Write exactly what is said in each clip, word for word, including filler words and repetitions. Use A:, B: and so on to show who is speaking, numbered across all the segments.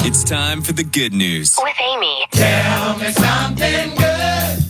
A: It's time for the good news.
B: With Amy.
C: Tell me something good.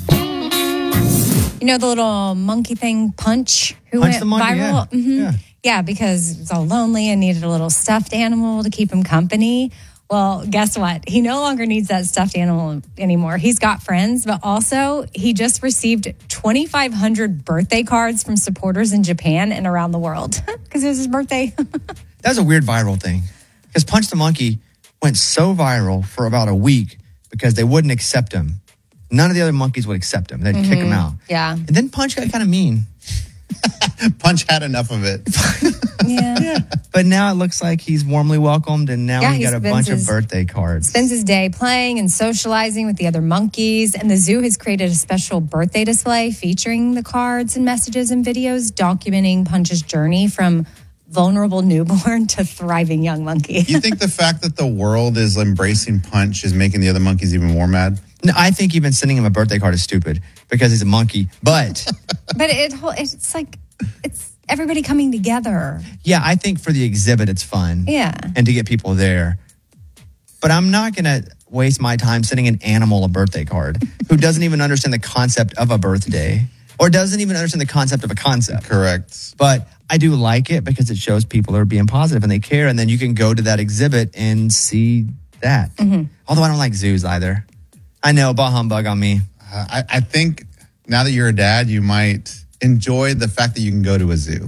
D: You know the little monkey thing, Punch, who
E: Punch
D: went
E: the monkey,
D: viral?
E: yeah.
D: Mm-hmm.
E: Yeah.
D: Yeah, because he was all lonely and needed a little stuffed animal to keep him company. Well, guess what? He no longer needs that stuffed animal anymore. He's got friends, but also he just received twenty-five hundred birthday cards from supporters in Japan and around the world because it was his birthday.
E: That was a weird viral thing because Punch the Monkey went so viral for about a week because they wouldn't accept him. None of the other monkeys would accept him. They'd mm-hmm. kick him out.
D: Yeah.
E: And then Punch got kind of mean.
F: Punch had enough of it.
D: yeah. yeah.
E: But now it looks like he's warmly welcomed, and now
D: yeah,
E: he got a bunch his, of birthday cards.
D: Spends his day playing and socializing with the other monkeys, and the zoo has created a special birthday display featuring the cards and messages and videos documenting Punch's journey from vulnerable newborn to thriving young monkey.
F: You think the fact that the world is embracing Punch is making the other monkeys even more mad?
E: No, I think even sending him a birthday card is stupid because he's a monkey. But
D: but it it's like it's everybody coming together.
E: Yeah, I think for the exhibit it's fun.
D: Yeah,
E: and to get people there. But I'm not going to waste my time sending an animal a birthday card who doesn't even understand the concept of a birthday or doesn't even understand the concept of a concept.
F: Correct.
E: But I do like it because it shows people are being positive and they care, and then you can go to that exhibit and see that. Mm-hmm. Although I don't like zoos either. I know, bah humbug on me.
F: Uh, I, I think now that you're a dad, you might enjoy the fact that you can go to a zoo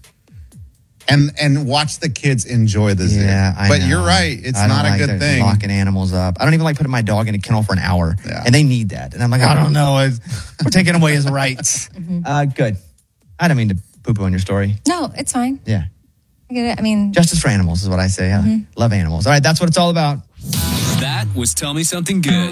F: and and watch the kids enjoy the zoo.
E: Yeah, I
F: but
E: know.
F: you're right; it's
E: I
F: not
E: don't
F: a
E: like
F: good thing.
E: Locking animals up. I don't even like putting my dog in a kennel for an hour,
F: yeah.
E: and they need that. And I'm like, I don't know, it's, we're taking away his rights. mm-hmm. uh, good. I don't mean to poo-poo on your story.
D: No, it's fine.
E: Yeah,
D: I get it. I mean,
E: justice for animals is what I say. Mm-hmm. I love animals. All right, that's what it's all about.
A: That was Tell Me Something Good.